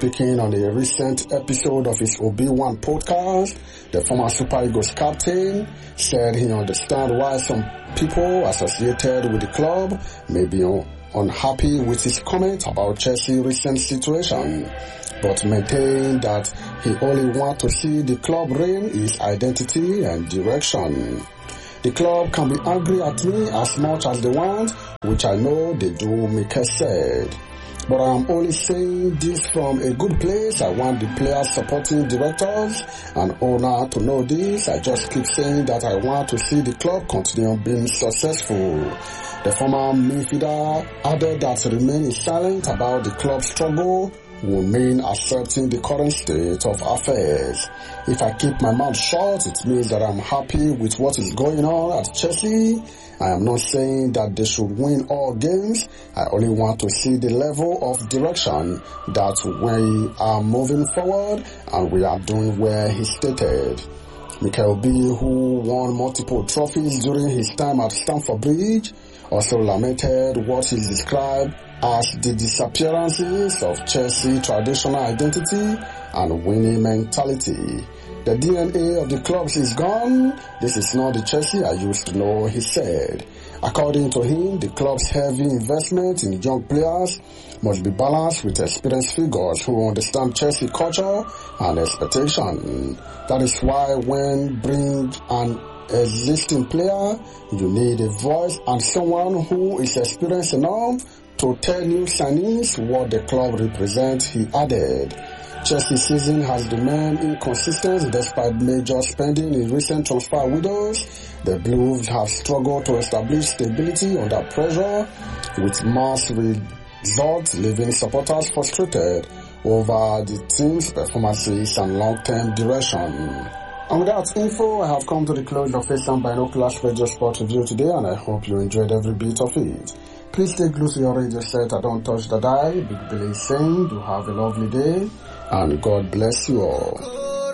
Speaking on a recent episode of his OB1 podcast, the former Super Eagles captain said he understands why some people associated with the club may be unhappy with his comment about Chelsea's recent situation, but maintained that he only wants to see the club reign its identity and direction. The club can be angry at me as much as they want, which I know they do, Mikel said. But I am only saying this from a good place. I want the players, supporting directors and owner to know this. I just keep saying that I want to see the club continue being successful. The former midfielder added that remaining silent about the club's struggle will mean accepting the current state of affairs. If I keep my mouth shut, it means that I'm happy with what is going on at Chelsea. I am not saying that they should win all games. I only want to see the level of direction that we are moving forward and we are doing well, he stated. Mikel B, who won multiple trophies during his time at Stamford Bridge, also lamented what he described as the disappearances of Chelsea traditional identity and winning mentality. The DNA of the clubs is gone. This is not the Chelsea I used to know, he said. According to him, the club's heavy investment in young players must be balanced with experienced figures who understand Chelsea culture and expectation. That is why when bring an existing player, you need a voice and someone who is experienced enough to tell new signees what the club represents, he added. Chelsea's season has remained inconsistent despite major spending in recent transfer windows. The Blues have struggled to establish stability under pressure, with mass results leaving supporters frustrated over the team's performances and long-term direction. And with that info, I have come to the close of Face and Binoculars Radio Sport Review today, and I hope you enjoyed every bit of it. Please stay glued to your radio set and don't touch the dial. Big Billy is saying, do have a lovely day, and God bless you all.